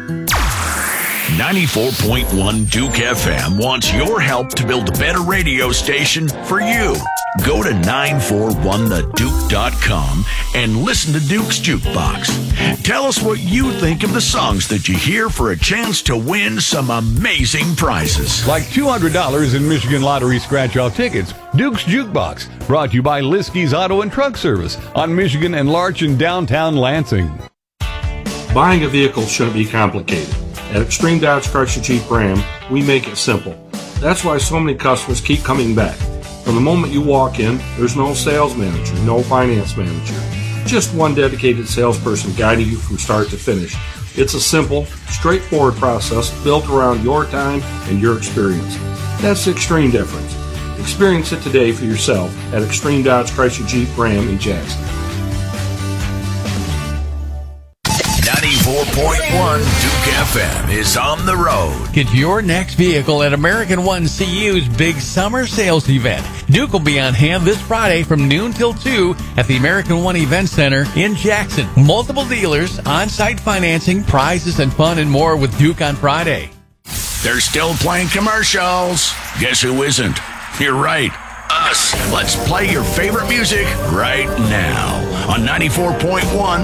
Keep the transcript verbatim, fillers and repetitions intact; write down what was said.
ninety-four point one Duke F M wants your help to build a better radio station for you. Go to nine four one the duke dot com and listen to Duke's Jukebox. Tell us what you think of the songs that you hear for a chance to win some amazing prizes. Like two hundred dollars in Michigan Lottery scratch-off tickets. Duke's Jukebox, brought to you by Liskey's Auto and Truck Service on Michigan and Larch in downtown Lansing. Buying a vehicle shouldn't be complicated. At Extreme Dodge Chrysler Jeep Ram, we make it simple. That's why so many customers keep coming back. From the moment you walk in, there's no sales manager, no finance manager. Just one dedicated salesperson guiding you from start to finish. It's a simple, straightforward process built around your time and your experience. That's the Extreme difference. Experience it today for yourself at Extreme Dodge Chrysler Jeep Ram in Jackson. ninety-four point one Duke F M is on the road. Get your next vehicle at American One C U's big summer sales event. Duke will be on hand this Friday from noon till two at the American One Event Center in Jackson. Multiple dealers, on-site financing, prizes, and fun and more with Duke on Friday. They're still playing commercials. Guess who isn't? You're right. Us. Let's play your favorite music right now on ninety-four point one